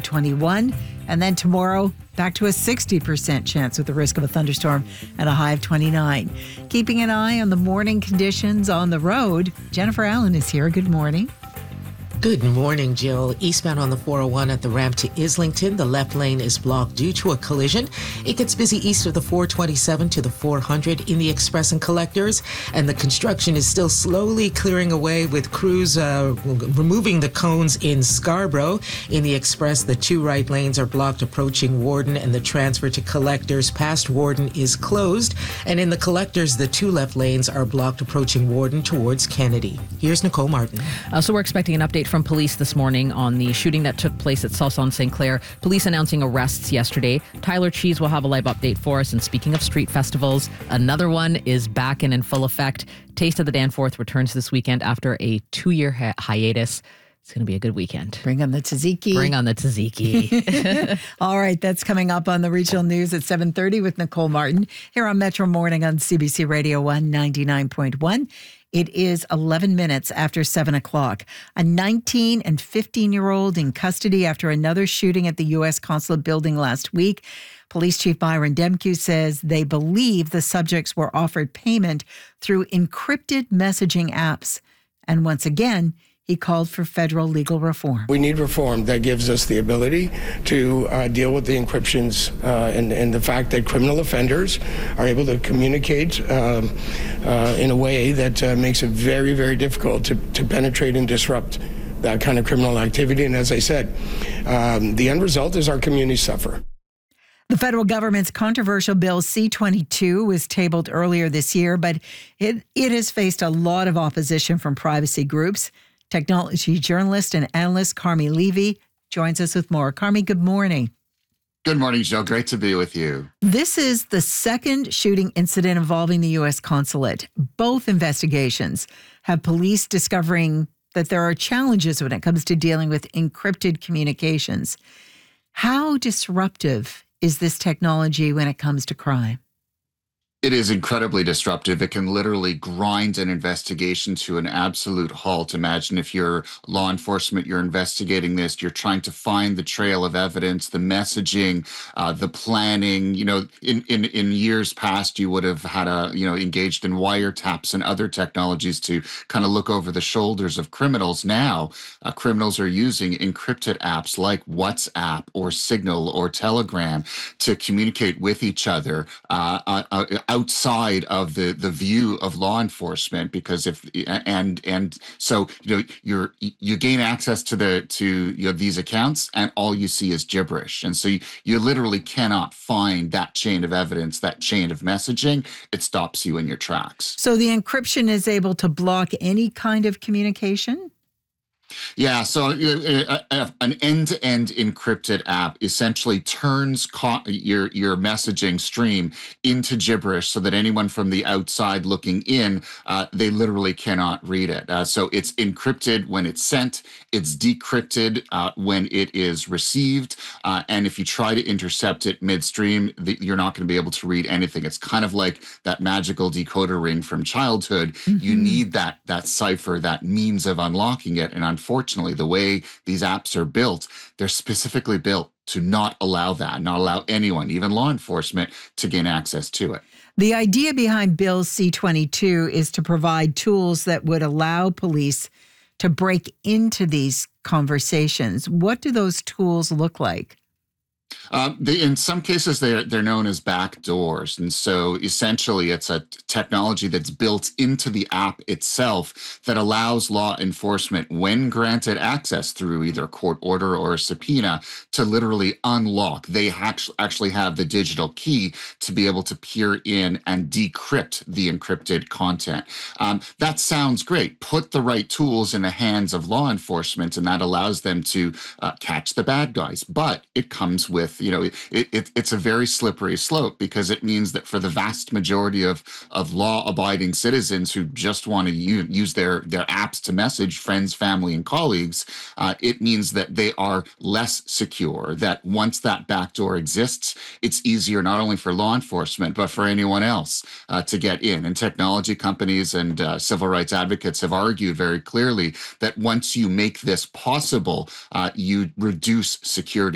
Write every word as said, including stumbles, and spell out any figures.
twenty-one. And then tomorrow, back to a sixty percent chance with the risk of a thunderstorm and a high of twenty-nine. Keeping an eye on the morning conditions on the road, Jennifer Allen is here. Good morning. Good morning, Jill. Eastbound on the four oh one at the ramp to Islington, the left lane is blocked due to a collision. It gets busy east of the four twenty-seven to the four hundred in the Express and Collectors, and the construction is still slowly clearing away with crews uh, removing the cones in Scarborough. In the Express, the two right lanes are blocked approaching Warden, and the transfer to Collectors past Warden is closed. And in the Collectors, the two left lanes are blocked approaching Warden towards Kennedy. Here's Nicole Martin. Uh, so we're expecting an update from police this morning on the shooting that took place at South on Saint Clair. Police announcing arrests yesterday. Tyler Cheese will have a live update for us. And speaking of street festivals, another one is back and in full effect. Taste of the Danforth returns this weekend after a two-year hi- hiatus. It's going to be a good weekend. Bring on the tzatziki. Bring on the tzatziki. All right, that's coming up on the regional news at seven thirty with Nicole Martin here on Metro Morning on C B C Radio one ninety-nine point one. It is eleven minutes after seven o'clock. A nineteen and fifteen-year-old in custody after another shooting at the U S Consulate building last week. Police Chief Byron Demke says they believe the subjects were offered payment through encrypted messaging apps. And once again, he called for federal legal reform. We need reform that gives us the ability to uh, deal with the encryptions uh, and, and the fact that criminal offenders are able to communicate um, uh, in a way that uh, makes it very, very difficult to, to penetrate and disrupt that kind of criminal activity. And as I said, um, the end result is our communities suffer. The federal government's controversial bill C twenty-two was tabled earlier this year, but it, it has faced a lot of opposition from privacy groups. Technology journalist and analyst Carmi Levy joins us with more. Carmi, good morning. Good morning, Jill. Great to be with you. This is the second shooting incident involving the U S consulate. Both investigations have police discovering that there are challenges when it comes to dealing with encrypted communications. How disruptive is this technology when it comes to crime? It is incredibly disruptive. It can literally grind an investigation to an absolute halt. Imagine if you're law enforcement, you're investigating this, you're trying to find the trail of evidence, the messaging, uh, the planning. You know, in, in, in years past, you would have had a, you know, engaged in wiretaps and other technologies to kind of look over the shoulders of criminals. Now, uh, criminals are using encrypted apps like WhatsApp or Signal or Telegram to communicate with each other uh, uh, outside of the, the view of law enforcement, because if and and so you know you're you gain access to the to you know these accounts, and all you see is gibberish, and so you, you literally cannot find that chain of evidence, that chain of messaging. It stops you in your tracks. So the encryption is able to block any kind of communication? Yeah, so uh, uh, an end-to-end encrypted app essentially turns co- your your messaging stream into gibberish, so that anyone from the outside looking in, uh, they literally cannot read it. Uh, so it's encrypted when it's sent, it's decrypted uh, when it is received, uh, and if you try to intercept it midstream, the, you're not going to be able to read anything. It's kind of like that magical decoder ring from childhood. Mm-hmm. You need that that cipher, that means of unlocking it, and unfortunately, the way these apps are built, they're specifically built to not allow that, not allow anyone, even law enforcement, to gain access to it. The idea behind Bill C twenty-two is to provide tools that would allow police to break into these conversations. What do those tools look like? Um, they, in some cases, they're, they're known as back doors. And so essentially, it's a technology that's built into the app itself that allows law enforcement, when granted access through either a court order or a subpoena, to literally unlock. They actually have the digital key to be able to peer in and decrypt the encrypted content. Um, that sounds great. Put the right tools in the hands of law enforcement, and that allows them to uh, catch the bad guys. But it comes with with, you know, it, it, it's a very slippery slope, because it means that for the vast majority of, of law-abiding citizens who just want to use, use their, their apps to message friends, family, and colleagues, uh, it means that they are less secure, that once that backdoor exists, it's easier not only for law enforcement, but for anyone else uh, to get in. And technology companies and uh, civil rights advocates have argued very clearly that once you make this possible, uh, you reduce security